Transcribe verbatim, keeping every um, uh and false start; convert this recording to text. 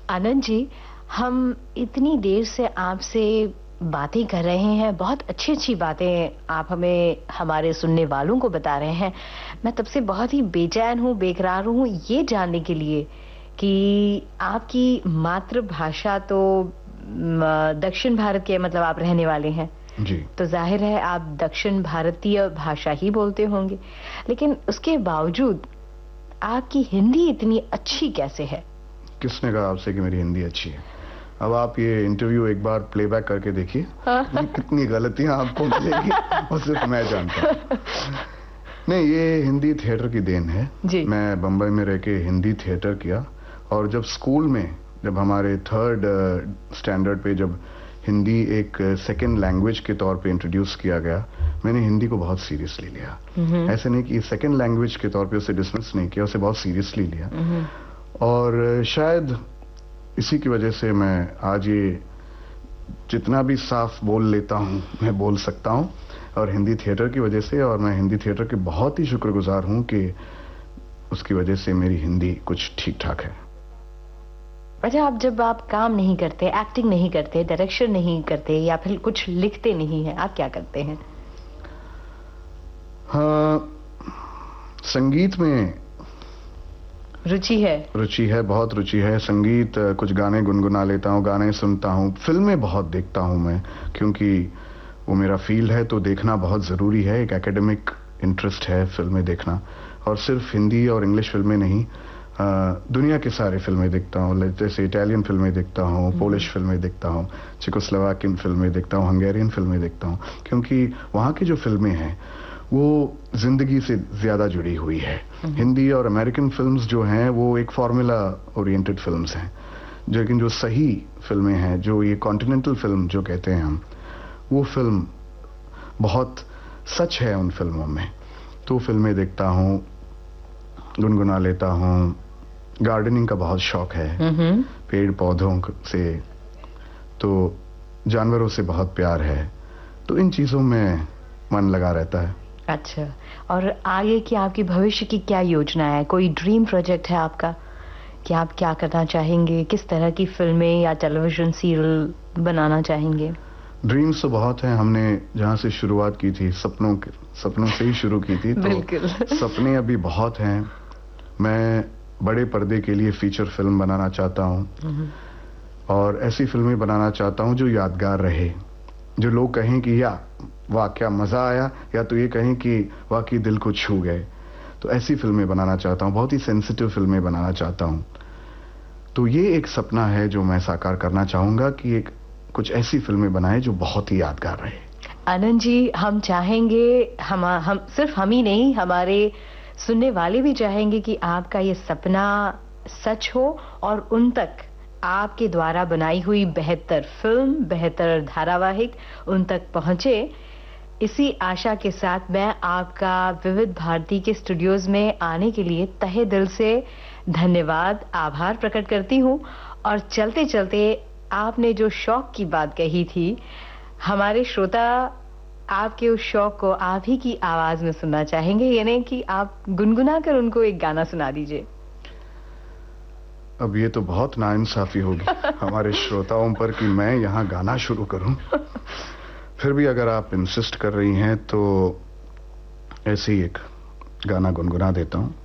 आनंद जी, हम इतनी देर से आपसे बातें कर रहे हैं, बहुत अच्छी अच्छी बातें आप हमें हमारे सुनने वालों को बता रहे हैं। मैं तब से बहुत ही बेचैन हूँ, बेकरार हूँ ये जानने के लिए कि आपकी मातृभाषा तो दक्षिण भारत के, मतलब आप रहने वाले हैं जी। तो जाहिर है आप दक्षिण भारतीय भाषा ही बोलते होंगे, लेकिन उसके बावजूद आपकी हिंदी इतनी अच्छी कैसे है? किसने कहा आपसे कि मेरी हिंदी अच्छी है? अब आप ये इंटरव्यू एक बार प्लेबैक करके देखिए, कितनी गलतियां आपको मिलेगी और सिर्फ मैं जानता हूं। नहीं, ये हिंदी थिएटर की देन है जी। मैं बंबई में रह के हिंदी थिएटर किया, और जब स्कूल में, जब हमारे थर्ड स्टैंडर्ड पे जब हिंदी एक सेकेंड लैंग्वेज के तौर पे इंट्रोड्यूस किया गया, मैंने हिंदी को बहुत सीरियसली लिया। ऐसे नहीं कि सेकेंड लैंग्वेज के तौर पे उसे डिसमिस नहीं किया, उसे बहुत सीरियसली लिया। और शायद इसी की वजह से मैं आज ये जितना भी साफ बोल लेता हूं मैं बोल सकता हूं, और हिंदी थिएटर की वजह से, और मैं हिंदी थिएटर के बहुत ही शुक्रगुजार हूं कि उसकी वजह से मेरी हिंदी कुछ ठीक ठाक है। अच्छा, आप जब आप काम नहीं करते, एक्टिंग नहीं करते, डायरेक्शन नहीं करते, या फिर कुछ लिखते नहीं हैं, आप क्या करते हैं? हाँ, संगीत में रुचि है। रुचि है, बहुत रुचि है। संगीत, कुछ गाने गुनगुना लेता हूँ, गाने सुनता हूँ। फिल्में बहुत देखता हूँ मैं, क्योंकि वो मेरा फील्ड है, तो देखना बहुत ज़रूरी है। एक एकेडमिक इंटरेस्ट है फिल्में देखना, और सिर्फ हिंदी और इंग्लिश फिल्में नहीं, आ, दुनिया के सारे फिल्में देखता हूँ। जैसे इटालियन फिल्में देखता हूँ, पोलिश फिल्में देखता हूँ, चेकोस्लोवाकियन फिल्में देखता हूँ, हंगेरियन फिल्में देखता हूँ, क्योंकि वहाँ की जो फिल्में हैं वो जिंदगी से ज्यादा जुड़ी हुई है। हिंदी और अमेरिकन फिल्म्स जो हैं वो एक फॉर्मूला ओरिएंटेड फिल्म्स हैं, लेकिन जो सही फिल्में हैं, जो ये कॉन्टिनेंटल फिल्म जो कहते हैं हम, वो फिल्म बहुत सच है उन फिल्मों में। तो फिल्में देखता हूँ, गुनगुना लेता हूँ। गार्डनिंग का बहुत शौक है, पेड़ पौधों से, तो जानवरों से बहुत प्यार है, तो इन चीजों में मन लगा रहता है। अच्छा, और आगे की आपकी भविष्य की क्या योजना है? कोई ड्रीम प्रोजेक्ट है आपका कि आप क्या करना चाहेंगे? किस तरह की फिल्में या टेलीविजन सीरियल बनाना चाहेंगे? ड्रीम्स तो बहुत हैं। हमने जहाँ से शुरुआत की थी, सपनों के सपनों से ही शुरू की थी, तो सपने अभी बहुत हैं। मैं बड़े पर्दे के लिए फीचर फिल्म बनाना चाहता हूँ, और ऐसी फिल्में बनाना चाहता हूँ जो यादगार रहे, जो लोग कहें कि या वाह क्या मजा आया, या तो ये कहें कि वाकई दिल को छू गए। तो ऐसी फिल्में बनाना चाहता हूँ, बहुत ही सेंसिटिव फिल्में बनाना चाहता हूँ। तो ये एक सपना है जो मैं साकार करना चाहूंगा कि एक कुछ ऐसी फिल्में बनाए जो बहुत ही यादगार रहे। आनंद जी, हम चाहेंगे, हम हम सिर्फ हम ही नहीं, हमारे सुनने वाले भी चाहेंगे कि आपका ये सपना सच हो, और उन तक आपके द्वारा बनाई हुई बेहतर फिल्म, बेहतर धारावाहिक उन तक पहुंचे। इसी आशा के साथ मैं आपका विविध भारती के स्टूडियोज में आने के लिए तहे दिल से धन्यवाद, आभार प्रकट करती हूं। और चलते चलते आपने जो शौक की बात कही थी, हमारे श्रोता आपके उस शौक को आप ही की आवाज में सुनना चाहेंगे, यानी कि आप गुनगुना कर उनको एक गाना सुना दीजिए। अब ये तो बहुत नाइंसाफी होगी हमारे श्रोताओं पर कि मैं यहाँ गाना शुरू करूं। फिर भी अगर आप इंसिस्ट कर रही हैं तो ऐसे ही एक गाना गुनगुना देता हूं।